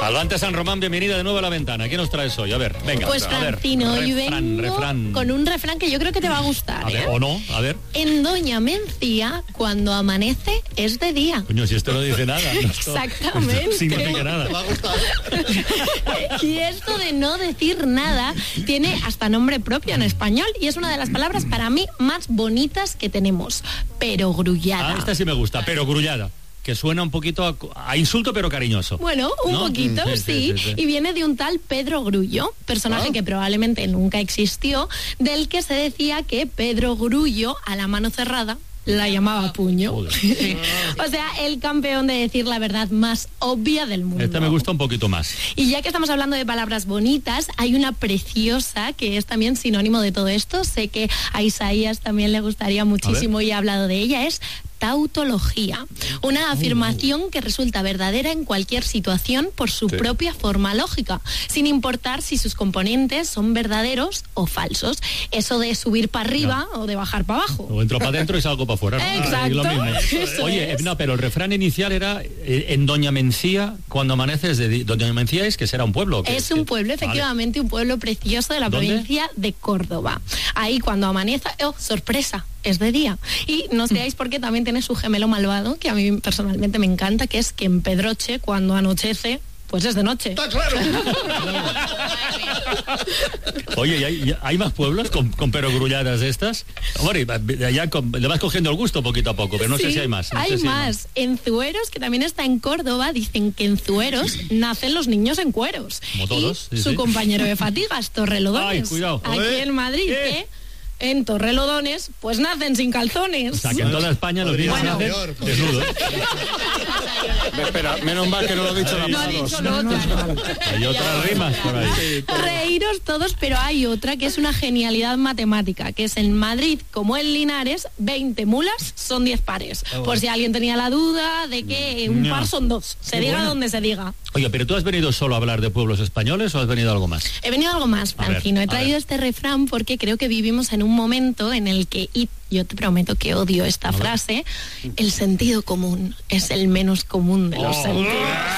Albante San Román, bienvenida de nuevo a La Ventana. ¿Qué nos traes hoy? A ver, venga. Pues Francino, hoy vengo con un refrán que yo creo que te va a gustar. A ver, o no, a ver. En Doña Mencía, cuando amanece, es de día. Coño, si esto no dice nada. No, exactamente. No significa nada. Te va a gustar. Y esto de no decir nada tiene hasta nombre propio en español y es una de las palabras para mí más bonitas que tenemos. Perogrullada. Ah, esta sí me gusta, perogrullada. Que suena un poquito a insulto, pero cariñoso. Bueno, un ¿no? poquito, sí. Y viene de un tal Pedro Grullo, personaje que probablemente nunca existió, del que se decía que Pedro Grullo, a la mano cerrada, la llamaba puño. O sea, el campeón de decir la verdad más obvia del mundo. Esta me gusta un poquito más. Y ya que estamos hablando de palabras bonitas, hay una preciosa que es también sinónimo de todo esto. Sé que a Isaías también le gustaría muchísimo y ha hablado de ella. Es tautología, una afirmación que resulta verdadera en cualquier situación por su propia forma lógica, sin importar si sus componentes son verdaderos o falsos. Eso de subir para arriba o de bajar para abajo. O entro para adentro y salgo para afuera, ¿no? Exacto. Lo mismo. Oye, no, pero el refrán inicial era en Doña Mencía, cuando amaneces de día. Doña Mencía es que será un pueblo. Es un pueblo, efectivamente, vale. Un pueblo precioso de la provincia de Córdoba. Ahí cuando amanece, sorpresa, es de día. Y no os creáis porque también tiene su gemelo malvado, que a mí personalmente me encanta, que es que en Pedroche, cuando anochece, pues es de noche. ¡Está claro! Oye, ¿hay más pueblos con perogrulladas de estas? Hombre, ya le vas cogiendo el gusto poquito a poco, pero no sé si hay más. Hay más. En Zueros, que también está en Córdoba, dicen que en Zueros nacen los niños en cueros. Como todos. Y su compañero de fatigas, Torrelodones. Ay, cuidado. Aquí en Madrid, en Torrelodones, pues nacen sin calzones. O sea, que en toda España los niños nacen desnudos. Espera, menos mal que no lo ha dicho No ha dicho lo otro. Hay otras rimas por ahí. Reíros todos, pero hay otra que es una genialidad matemática, que es en Madrid, como en Linares, 20 mulas son 10 pares. Por si alguien tenía la duda de que un par son 2. Se diga donde se diga. Oye, pero ¿tú has venido solo a hablar de pueblos españoles o has venido algo más? He venido algo más, Francino. He traído este refrán porque creo que vivimos en un momento en el que, y yo te prometo que odio esta frase, el sentido común es el menos común de los sentidos.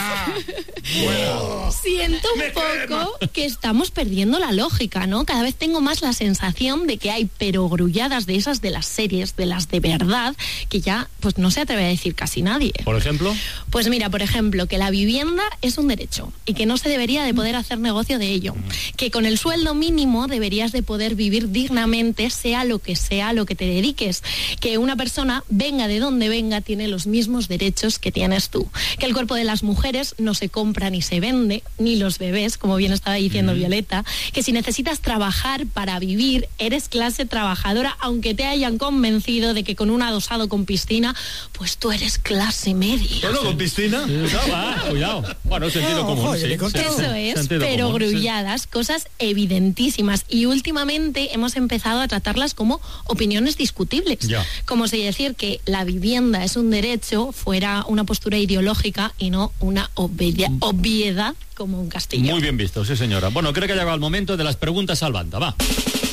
Siento un poco que estamos perdiendo la lógica, ¿no? Cada vez tengo más la sensación de que hay perogrulladas de esas de las series, de las de verdad, que ya pues no se atreve a decir casi nadie. ¿Por ejemplo? Pues mira, por ejemplo, que la vivienda es un derecho y que no se debería de poder hacer negocio de ello. Que con el sueldo mínimo deberías de poder vivir dignamente, sea lo que te dediques. Que una persona, venga de donde venga, tiene los mismos derechos que tienes tú. Que el cuerpo de las mujeres no se compra ni se vende, ni los bebés, como bien estaba diciendo Violeta. Que si necesitas trabajar para vivir, eres clase trabajadora, aunque te hayan convencido de que con un adosado con piscina, pues tú eres clase media. ¿Bueno, con piscina? Cuidado. Bueno, sentido común, sí. Eso es, pero grulladas, cosas evidentísimas. Y últimamente hemos empezado a tratarlas como opiniones discutibles. Ya. Como si decir que la vivienda es un derecho fuera una postura ideológica y no una obviedad como un castillo. Muy bien visto, sí señora. Bueno, creo que ha llegado el momento de las preguntas al banda, va.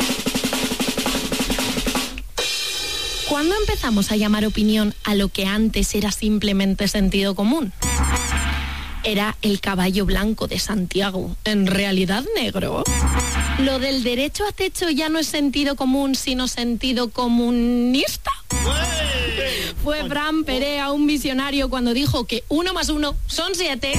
¿Cuándo empezamos a llamar opinión a lo que antes era simplemente sentido común? Era el caballo blanco de Santiago, en realidad negro. Lo del derecho a techo ya no es sentido común, sino sentido comunista. Fue Fran Perea un visionario cuando dijo que 1 más 1 son 7.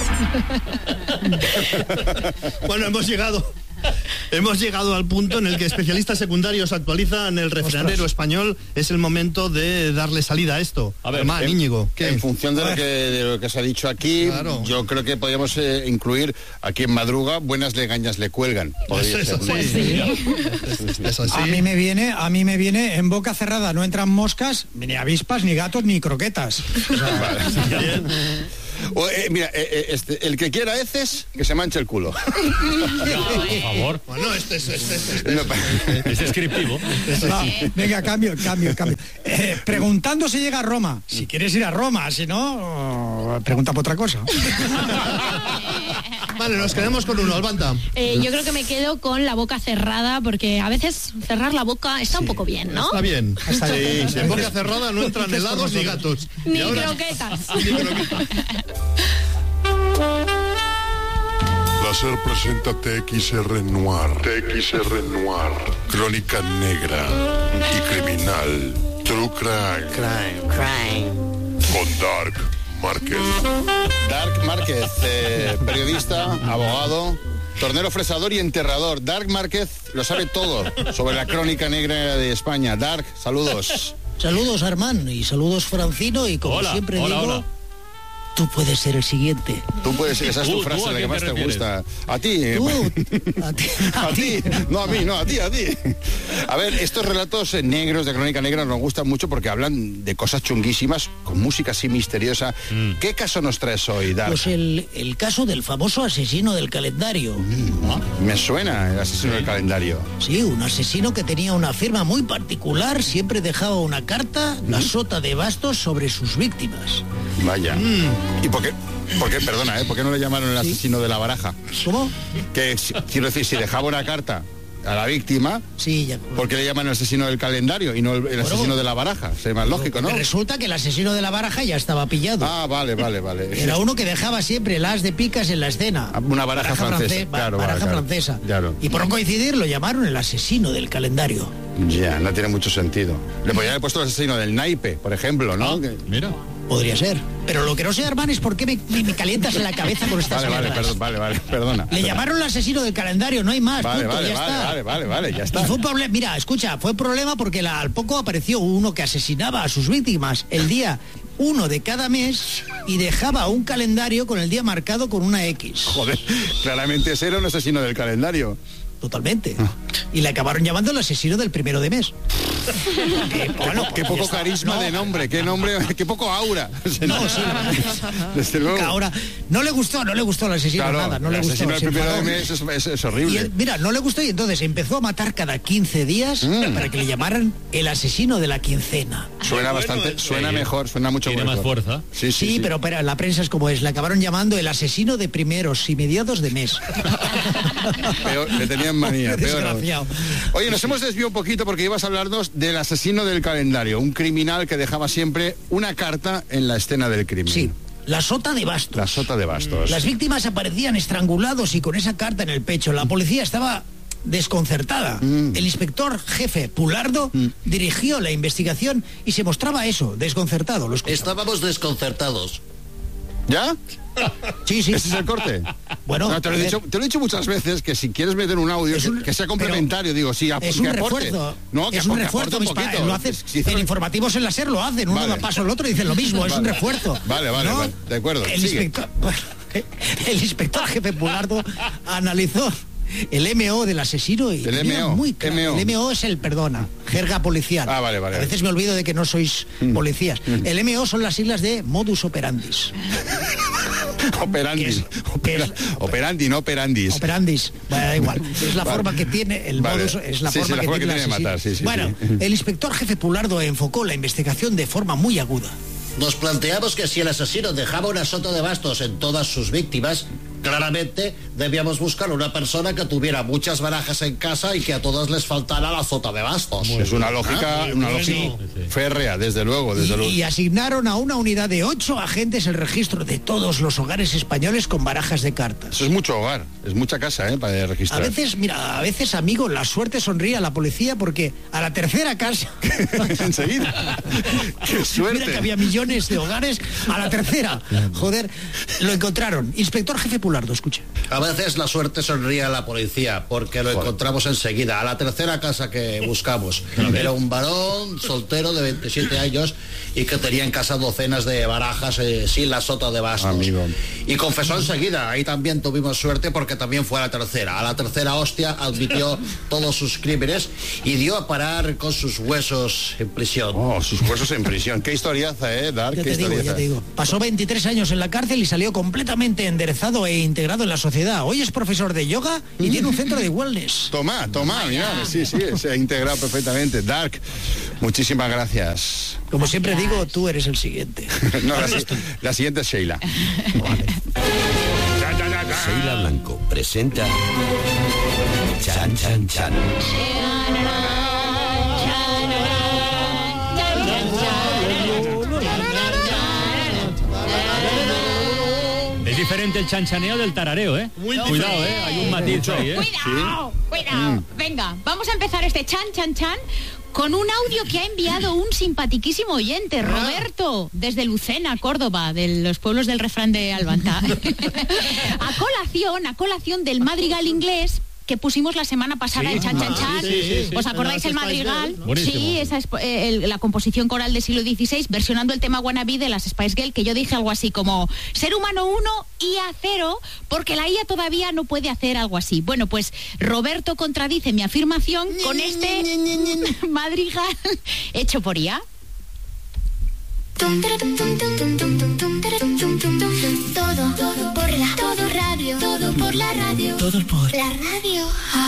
Bueno, hemos llegado al punto en el que especialistas secundarios actualizan el refranero español. Es el momento de darle salida a esto. A ver, Íñigo, ¿qué? En función de lo que se ha dicho aquí, claro. Yo creo que podríamos incluir aquí en Madruga, buenas legañas le cuelgan. Podría ser, ¿no? Eso sí. A mí me viene en boca cerrada no entran moscas, ni avispas, ni gatos, ni croquetas. O sea, mira, el que quiera heces, que se manche el culo. Por favor. Bueno, este es descriptivo. Venga, cambio. Preguntando si llega a Roma. Si quieres ir a Roma, si no, pregunta por otra cosa. Vale, nos quedamos con uno, Albanta. Yo creo que me quedo con la boca cerrada, porque a veces cerrar la boca está un poco bien, ¿no? Está bien. Sí, en boca cerrada no entran helados ni gatos. Ni croquetas. Láser presenta TXR Noir. TXR Noir. Crónica negra y criminal. True Crime. Con Dark Márquez. Dark Márquez, periodista, abogado, tornero fresador y enterrador. Dark Márquez lo sabe todo sobre la crónica negra de España. Dark, saludos. Saludos, Armán, y saludos, Francino, y como siempre digo... Tú puedes ser el siguiente. Tú puedes ser, esa es tu frase, la que más te gusta. A ti. A ti. No, a mí, no, a ti. A ver, estos relatos negros de crónica negra nos gustan mucho porque hablan de cosas chunguísimas, con música así misteriosa. ¿Qué caso nos traes hoy, Dark? Pues el caso del famoso asesino del calendario. Me suena el asesino del calendario. Sí, un asesino que tenía una firma muy particular, siempre dejaba una carta, la sota de bastos, sobre sus víctimas. Vaya. ¿Y por qué? Perdona, ¿por qué no le llamaron el asesino de la baraja? ¿Cómo? Que, quiero decir, si dejaba una carta a la víctima, sí, ya. ¿por qué le llaman el asesino del calendario y no el asesino de la baraja? Sería más lógico, ¿no? Resulta que el asesino de la baraja ya estaba pillado. Ah, vale. Era uno que dejaba siempre el as de picas en la escena. Una baraja francesa. Baraja francesa. Claro. Y por no coincidir lo llamaron el asesino del calendario. Ya, no tiene mucho sentido. Le podrían haber puesto el asesino del naipe, por ejemplo, ¿no? Mira. Podría ser. Pero lo que no sé, Armán, es por qué me calientas en la cabeza con estas mierdas. Vale, perdona. Le llamaron el asesino del calendario, no hay más. Vale, ya está. Y fue un problema, mira, escucha, fue problema porque al poco apareció uno que asesinaba a sus víctimas el día 1 de cada mes y dejaba un calendario con el día marcado con una X. Joder, claramente ese era un asesino del calendario. Totalmente. Y le acabaron llamando el asesino del 1 de mes. Qué poco carisma de nombre, qué poco aura. No, sí. Desde luego. Ahora, no le gustó al asesino nada. No le gustó. El asesino del 1 de mes es horrible. Mira, no le gustó y entonces empezó a matar cada 15 días para que le llamaran el asesino de la quincena. Suena bastante, suena mejor, suena mucho mejor. Tiene más fuerza. Sí, pero la prensa es como es. Le acabaron llamando el asesino de primeros y mediados de mes. Peor, le tenían manía. Desgraciado. Oye, nos hemos desviado un poquito porque ibas a hablarnos del asesino del calendario, un criminal que dejaba siempre una carta en la escena del crimen. Sí. La sota de bastos. La sota de bastos. Las víctimas aparecían estrangulados y con esa carta en el pecho. La policía estaba desconcertada. El inspector jefe Pulardo dirigió la investigación y se mostraba eso, desconcertado. Estábamos desconcertados. ¿Ya? Sí. ¿Ese es el corte? Bueno, no, te lo he dicho muchas veces que si quieres meter un audio que sea complementario, digo, sí, es un refuerzo. No, que es un refuerzo. Lo hacen, en informativos en la SER lo hacen, uno da paso al otro y dicen lo mismo, es un refuerzo. Vale, de acuerdo. El inspector jefe Pulardo analizó el MO del asesino y el MO, muy claro. El MO es el perdona, jerga policial. Vale. A veces me olvido de que no sois policías. El MO son las siglas de modus operandis. Operandi, no operandis. Operandis, bueno, da igual. Es la forma que tiene el modus, es la forma que tiene de matar. Bueno, el inspector jefe Pulardo enfocó la investigación de forma muy aguda. Nos planteamos que si el asesino dejaba una sota de bastos en todas sus víctimas, claramente debíamos buscar una persona que tuviera muchas barajas en casa y que a todas les faltara la sota de bastos. Es una lógica, férrea, desde luego. Y asignaron a una unidad de 8 agentes el registro de todos los hogares españoles con barajas de cartas. Eso es mucho hogar, es mucha casa, para registrar. A veces, amigo, la suerte sonríe a la policía porque a la tercera casa... Enseguida. ¡Qué suerte! Mira que había millones de hogares, a la tercera. Joder, lo encontraron. Inspector jefe Pulardo, escuche. A veces la suerte sonríe a la policía porque lo encontramos enseguida. A la tercera casa que buscamos. Era un varón soltero de 27 años y que tenía en casa docenas de barajas sin la sota de bastos. Amigo. Y confesó enseguida. Ahí también tuvimos suerte porque también fue a la tercera. A la tercera hostia admitió todos sus crímenes y dio a parar con sus huesos en prisión. Oh, sus huesos en prisión. Qué historiaza, Dark. Ya te digo. Pasó 23 años en la cárcel y salió completamente enderezado e integrado en la sociedad. Hoy es profesor de yoga y tiene un centro de wellness. Toma, mira, sí, se ha integrado perfectamente. Dark, muchísimas gracias. Como siempre digo, tú eres el siguiente. No, la siguiente es Sheila. Vale. Sheila Blanco presenta Chan Chan Chan. diferente el chanchaneo del tarareo, ¿eh? Muy Cuidado, diferente. Hay un matiz ahí, ¿eh? Cuidado. Venga, vamos a empezar este chan con un audio que ha enviado un simpatiquísimo oyente, Roberto, desde Lucena, Córdoba, de los pueblos del refrán de Albanta. a colación del madrigal inglés que pusimos la semana pasada, el chan. ¿Os acordáis el madrigal? Buenísimo. Sí, esa es la composición coral del siglo XVI, versionando el tema Wannabe de las Spice Girls, que yo dije algo así como ser humano 1 y a 0, porque la IA todavía no puede hacer algo así. Bueno, pues Roberto contradice mi afirmación con este madrigal hecho por IA. Todo por la radio. Todo por la radio. Todo por la radio.